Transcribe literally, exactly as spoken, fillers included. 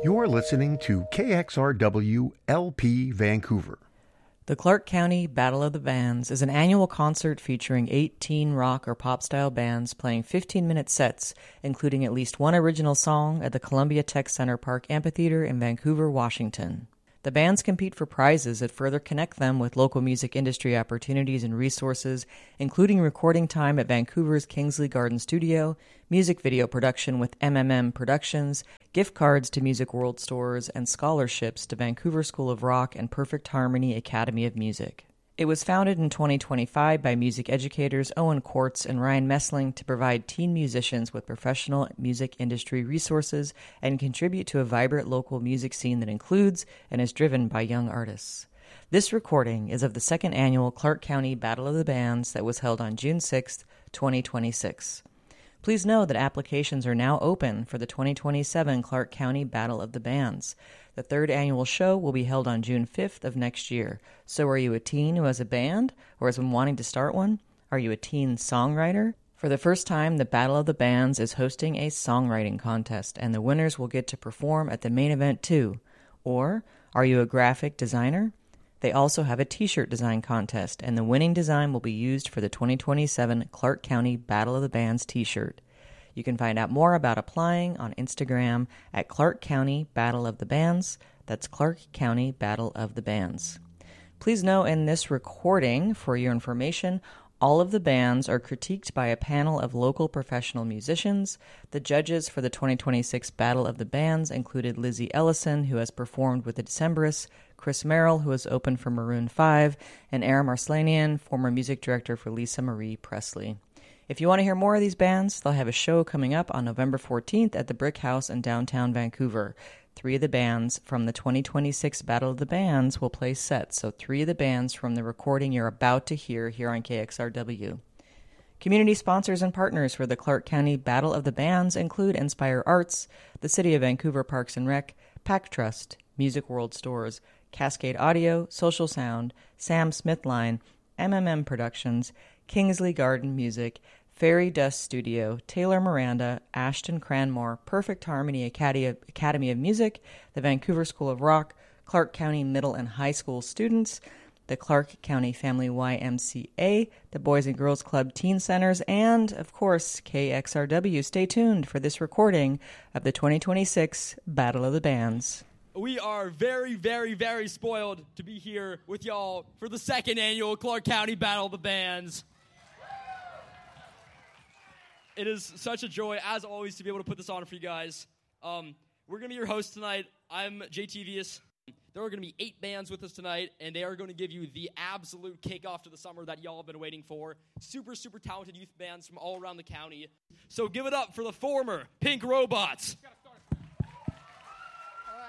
You're listening to K X R W L P Vancouver. The Clark County Battle of the Bands is an annual concert featuring eighteen rock or pop-style bands playing fifteen-minute sets, including at least one original song at the Columbia Tech Center Park Amphitheater in Vancouver, Washington. The bands compete for prizes that further connect them with local music industry opportunities and resources, including recording time at Vancouver's Kingsley Garden Studio, music video production with M M M Productions, gift cards to Music World stores, and scholarships to Vancouver School of Rock and Perfect Harmony Academy of Music. It was founded in twenty twenty-five by music educators Owen Quartz and Ryan Messling to provide teen musicians with professional music industry resources and contribute to a vibrant local music scene that includes and is driven by young artists. This recording is of the second annual Clark County Battle of the Bands that was held on June sixth, twenty twenty-six. Please know that applications are now open for the twenty twenty-seven Clark County Battle of the Bands. The third annual show will be held on June fifth of next year. So are you a teen who has a band or has been wanting to start one? Are you a teen songwriter? For the first time, the Battle of the Bands is hosting a songwriting contest, and the winners will get to perform at the main event too. Or, are you a graphic designer? They also have a t-shirt design contest, and the winning design will be used for the twenty twenty-seven Clark County Battle of the Bands t-shirt. You can find out more about applying on Instagram at Clark County Battle of the Bands. That's Clark County Battle of the Bands. Please know in this recording, for your information, all of the bands are critiqued by a panel of local professional musicians. The judges for the twenty twenty-six Battle of the Bands included Lizzie Ellison, who has performed with the Decemberists, Chris Merrill, who has opened for Maroon five, and Aaron Marslanian, former music director for Lisa Marie Presley. If you want to hear more of these bands, they'll have a show coming up on November fourteenth at the Brick House in downtown Vancouver. Three of the bands from the twenty twenty-six Battle of the Bands will play sets, so three of the bands from the recording you're about to hear here on K X R W. Community sponsors and partners for the Clark County Battle of the Bands include Inspire Arts, the City of Vancouver Parks and Rec, Pack Trust, Music World Stores, Cascade Audio, Social Sound, Sam Smith Line, M M M Productions, Kingsley Garden Music, Fairy Dust Studio, Taylor Miranda, Ashton Cranmore, Perfect Harmony Academy of Music, the Vancouver School of Rock, Clark County Middle and High School students, the Clark County Family Y M C A, the Boys and Girls Club Teen Centers, and, of course, K X R W. Stay tuned for this recording of the twenty twenty-six Battle of the Bands. We are very, very, very spoiled to be here with y'all for the second annual Clark County Battle of the Bands. It is such a joy, as always, to be able to put this on for you guys. Um, we're going to be your hosts tonight. I'm J T Vius. There are going to be eight bands with us tonight, and they are going to give you the absolute kickoff to the summer that y'all have been waiting for. Super, super talented youth bands from all around the county. So give it up for the former Pink Robots.